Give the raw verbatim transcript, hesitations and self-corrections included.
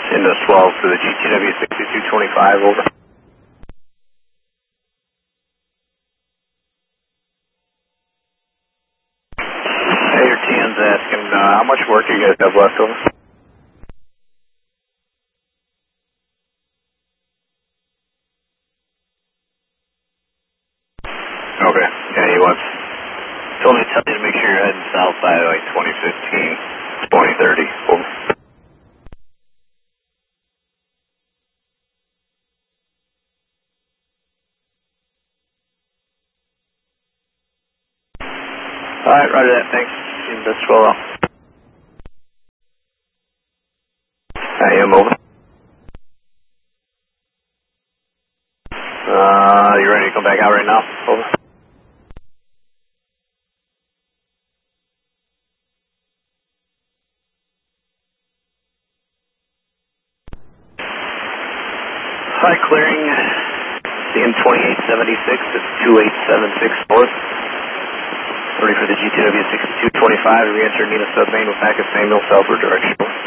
Windows twelve for the G T W sixty-two twenty-five, over. Hey, your T N's asking, uh, how much work do you guys have left, over? Okay, yeah, he wants, told me to tell you to make sure you're heading south by like twenty fifteen, twenty thirty, over. Alright, roger that, thanks. That's twelve out. I am over. Uh, you ready to come back out right now? Over. Hi, clearing. C M twenty-eight seventy-six at two eight seven six four. Ready for the G T W sixty-two twenty-five, re-enter Nina Submain with back at Samuel, southward direction.